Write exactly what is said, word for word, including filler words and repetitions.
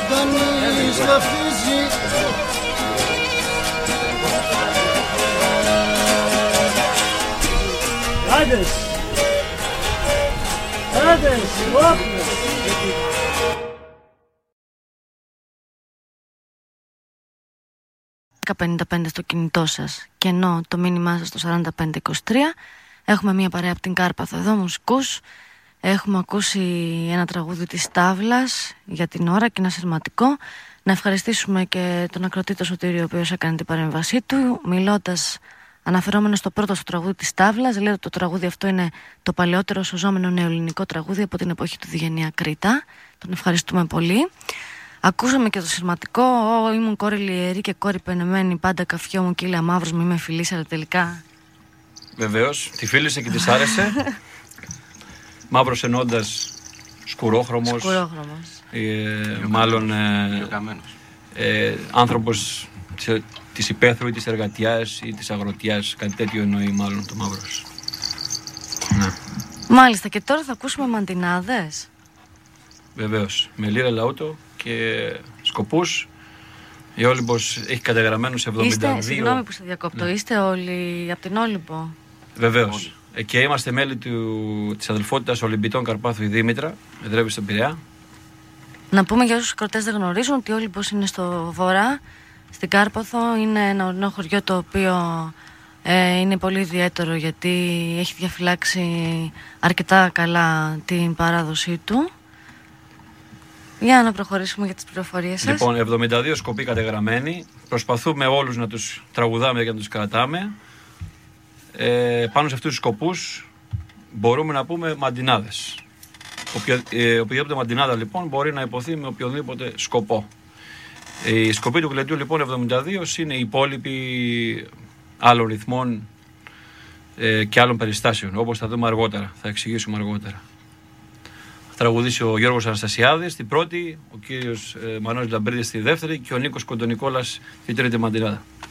κανείς βαφτίζει. Άντες! Άντες! Όπλες! πενήντα πέντε στο κινητό σας και ενώ το μήνυμά σας στο σαράντα πέντε είκοσι τρία. Έχουμε μία παρέα από την Κάρπαθο εδώ, μουσικούς. Έχουμε ακούσει ένα τραγούδι της Στάβλας για την ώρα και ένα σειρματικό. Να ευχαριστήσουμε και τον ακροατή το Σωτήριο, ο οποίος έκανε την παρέμβασή του, μιλώντας, αναφερόμενο στο πρώτο στο τραγούδι της Στάβλας. Λέει ότι το τραγούδι αυτό είναι το παλαιότερο σωζόμενο νεοελληνικό τραγούδι από την εποχή του Διγενεία Κρήτα. Τον ευχαριστούμε πολύ. Ακούσαμε και το σειρματικό. Ω, ήμουν κόρη λιερή και κόρη πενεμένη. Πάντα καφιό μου κύλα μαύρος, μη με φιλήσει, αλλά τελικά. Βεβαίως, τη φίλησε και της άρεσε. Μαύρος ενώντας σκουρόχρωμος. Σκουρόχρωμος. Ε, μάλλον ε, ε, άνθρωπος της, της υπαίθρου ή της εργατιάς ή της αγροτιάς. Κάτι τέτοιο εννοεί μάλλον το μαύρος. Ναι. Μάλιστα, και τώρα θα ακούσουμε μαντινάδες. Βεβαίως, με λίρα λαούτο και σκοπούς. Η Όλυμπος έχει καταγραμμένο σε εβδομήντα δύο. Είστε, συγγνώμη που σε διακόπτω, ναι. Είστε όλοι από την Όλυμπο. Βεβαίως. Ε, και είμαστε μέλη του, της αδελφότητας Ολυμπιτών Καρπάθου η Δήμητρα, εδρεύει στον Πειραιά. Να πούμε για όσους κροτές δεν γνωρίζουν ότι η Όλυμπος είναι στο βορρά, στην Κάρπαθο. Είναι ένα ορεινό χωριό το οποίο ε, είναι πολύ ιδιαίτερο γιατί έχει διαφυλάξει αρκετά καλά την παράδοσή του. Για να προχωρήσουμε για τις πληροφορίες σας. Λοιπόν, εβδομήντα δύο σκοποί κατεγραμμένοι. Προσπαθούμε όλους να τους τραγουδάμε και να τους κρατάμε. Ε, πάνω σε αυτούς τους σκοπούς μπορούμε να πούμε μαντινάδες. Οποιο, ε, οποιοδήποτε μαντινάδα λοιπόν μπορεί να υποθεί με οποιοδήποτε σκοπό. Οι σκοποί του Γλεντιού λοιπόν εβδομήντα δύο είναι οι υπόλοιποι άλλων ρυθμών ε, και άλλων περιστάσεων, όπως θα δούμε αργότερα, θα εξηγήσουμε αργότερα. Θα τραγουδήσει ο Γιώργος Αναστασιάδης στην πρώτη, ο κύριος ε, Μανώλης Λαμπρίδης στη δεύτερη και ο Νίκος Κοντονικόλας στην τρίτη μαντινάδα.